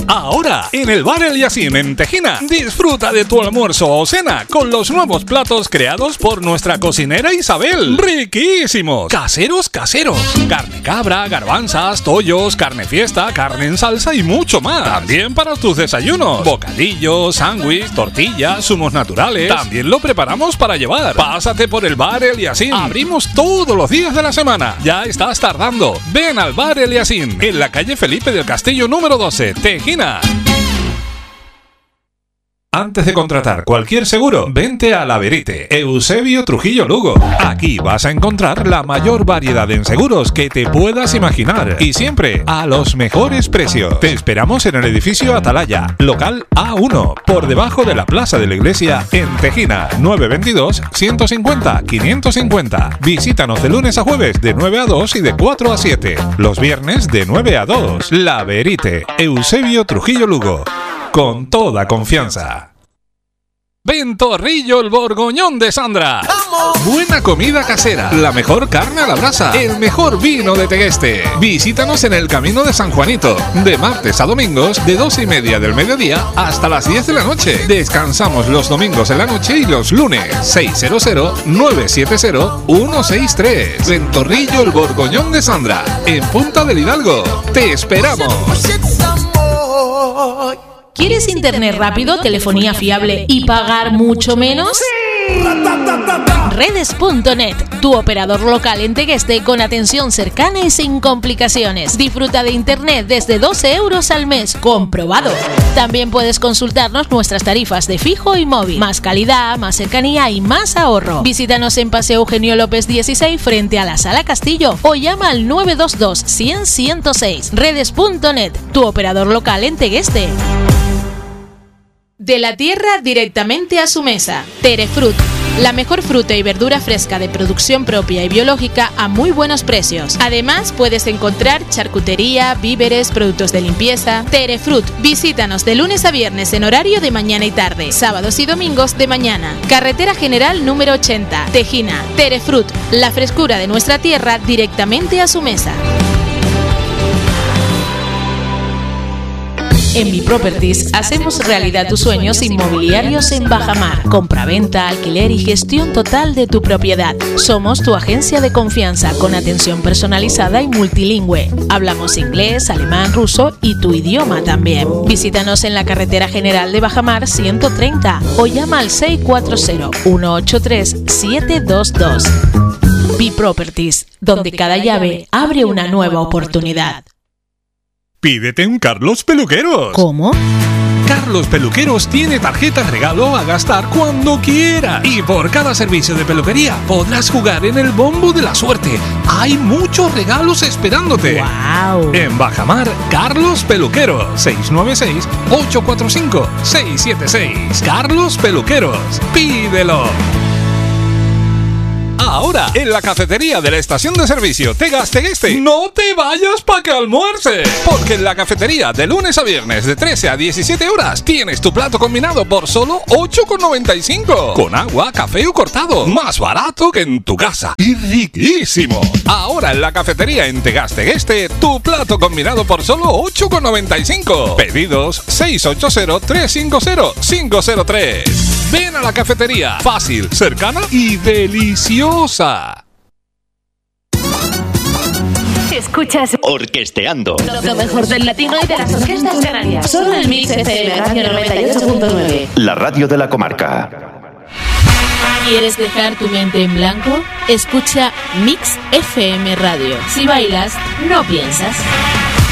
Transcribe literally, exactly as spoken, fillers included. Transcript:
Ahora, en el Bar El Yacine en Tejina, disfruta de tu almuerzo o cena con los nuevos platos creados por nuestra cocinera Isabel. ¡Riquísimos! Caseros, caseros. Carne cabra, garbanzas, tollos, carne fiesta, carne en salsa y mucho más. También para tus desayunos. Bocadillos, sándwich, tortillas, zumos naturales. También lo preparamos para llevar. Pásate por el Bar El Yacine. Abrimos todos los días de la semana. Ya estás tardando. Ven al Bar El Yacine, en la calle Felipe del Castillo número doce, Tejina. Antes de contratar cualquier seguro, vente a La Verite, Eusebio Trujillo Lugo. Aquí vas a encontrar la mayor variedad en seguros que te puedas imaginar y siempre a los mejores precios. Te esperamos en el edificio Atalaya, local A uno, por debajo de la Plaza de la Iglesia en Tejina, nueve veintidós, ciento cincuenta, quinientos cincuenta. Visítanos de lunes a jueves de nueve a dos y de cuatro a siete. Los viernes de nueve a dos. La Verite, Eusebio Trujillo Lugo. Con toda confianza. Ventorrillo el Borgoñón de Sandra. Buena comida casera, la mejor carne a la brasa, el mejor vino de Tegueste. Visítanos en el Camino de San Juanito, de martes a domingos, de doce y media del mediodía hasta las diez de la noche. Descansamos los domingos en la noche y los lunes. seis cero cero, nueve siete cero, uno seis tres. Ventorrillo el Borgoñón de Sandra, en Punta del Hidalgo. Te esperamos. ¿Quieres internet rápido, telefonía fiable y pagar mucho menos? ¡Sí! Redes punto net, tu operador local en Tegueste con atención cercana y sin complicaciones. Disfruta de internet desde doce euros al mes, comprobado. También puedes consultarnos nuestras tarifas de fijo y móvil. Más calidad, más cercanía y más ahorro. Visítanos en Paseo Eugenio López dieciséis frente a la Sala Castillo o llama al nueve dos dos, cien, ciento seis. Redes punto net, tu operador local en Tegueste. De la tierra directamente a su mesa. Terefrut, la mejor fruta y verdura fresca de producción propia y biológica a muy buenos precios. Además, puedes encontrar charcutería, víveres, productos de limpieza. Terefrut, visítanos de lunes a viernes en horario de mañana y tarde, sábados y domingos de mañana. Carretera General número ochenta, Tejina. Terefrut, la frescura de nuestra tierra directamente a su mesa. En Biproperties hacemos realidad tus sueños inmobiliarios en Bajamar. Compraventa, alquiler y gestión total de tu propiedad. Somos tu agencia de confianza con atención personalizada y multilingüe. Hablamos inglés, alemán, ruso y tu idioma también. Visítanos en la Carretera General de Bajamar ciento treinta o llama al seis cuatro cero, uno ocho tres, siete dos dos. Biproperties, donde cada llave abre una nueva oportunidad. Pídete un Carlos Peluqueros. ¿Cómo? Carlos Peluqueros tiene tarjeta regalo a gastar cuando quiera. Y por cada servicio de peluquería podrás jugar en el bombo de la suerte. Hay muchos regalos esperándote. ¡Wow! En Bajamar, Carlos Peluqueros. seis nueve seis, ocho cuatro cinco, seis siete seis. Carlos Peluqueros. Pídelo. Ahora, en la cafetería de la estación de servicio Tegas Tegueste, no te vayas para que almuerces, porque en la cafetería de lunes a viernes de trece a diecisiete horas tienes tu plato combinado por solo ocho con noventa y cinco, con agua, café o cortado, más barato que en tu casa y riquísimo. Ahora en la cafetería en Tegas Tegueste, tu plato combinado por solo ocho con noventa y cinco. Pedidos seis ocho cero, tres cinco cero, cinco cero tres. Ven a la cafetería, fácil, cercana y deliciosa. Escuchas Orquesteando, lo, lo mejor del latino y de las orquestas canarias. Solo en Mix F M Radio noventa y ocho punto nueve. la radio de la comarca. ¿Quieres dejar tu mente en blanco? Escucha Mix F M Radio. Si bailas, no piensas.